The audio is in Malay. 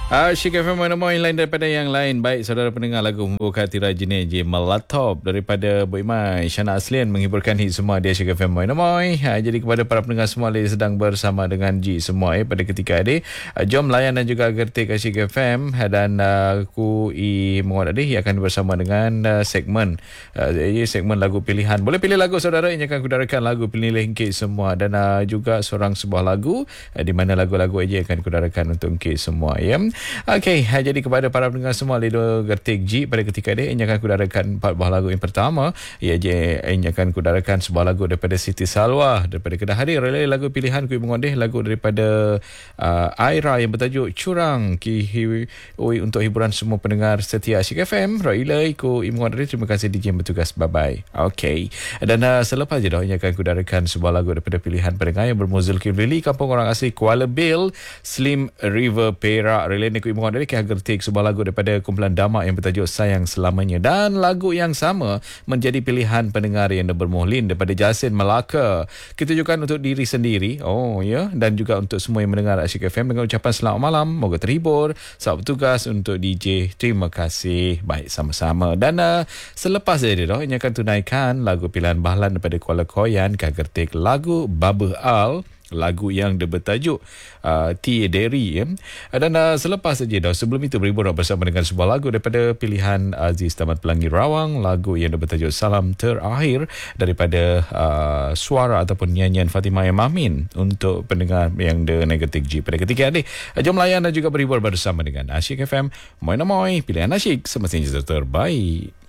Asyik FM mana yang lain daripada yang lain. Baik, saudara pendengar, lagu membuka Hati Rajin J Melatop daripada Boy Mai Shana Aslian menghiburkan hit semua di Asyik FM Moy. Jadi kepada para pendengar semua yang sedang bersama dengan G semua pada ketika ini, jom layan dan juga gertik Asyik FM. Dan aku Muhammad Adih akan bersama dengan segmen segmen lagu pilihan. Boleh pilih lagu saudara, ini akan kudarakan lagu pilih hit semua. Dan juga seorang sebuah lagu di mana lagu-lagu aja akan kudarakan untuk hit semua ya. Okey, jadi kepada para pendengar semua Lido Gertik G pada ketika ini akan kudarakan 4 buah lagu. Yang pertama, ini akan kudarakan sebuah lagu daripada Siti Salwa daripada Kedah Hadir. Lagu pilihan ku mengodeh lagu daripada Aira yang bertajuk Curang untuk hiburan semua pendengar setia Asyik FM. Railai ku mengodeh. Terima kasih DJ yang bertugas. Bye bye. Okey. Dan selepas je ini akan kudarakan sebuah lagu daripada pilihan pendengar yang bermuzul Kibli Kampung Orang Asli Kuala Bil Slim River Perak. Ni ku Ibu dari Gertik sebuah lagu daripada kumpulan Damak yang bertajuk Sayang Selamanya. Dan lagu yang sama menjadi pilihan pendengar yang bermuhlin daripada Jasin Melaka. Kita tujukan untuk diri sendiri. Dan juga untuk semua yang mendengar Asyik FM dengan ucapan selamat malam, moga terhibur. Selamat bertugas untuk DJ. Terima kasih. Baik, sama-sama. Dan selepas ini ini akan tunaikan lagu pilihan Bahlan daripada Kuala Koyan Gertik lagu Baba Al, lagu yang bertajuk T. Derry ya. Dan selepas saja sebelum itu berhibur bersama dengan sebuah lagu daripada pilihan Aziz Tamat Pelangi Rawang, lagu yang bertajuk Salam Terakhir daripada suara ataupun nyanyian Fatimah Yamamin untuk pendengar yang Gertik G pada ketika ini. Jom layan dan juga berhibur bersama dengan Asyik FM. Moy pilihan asyik semestinya terbaik.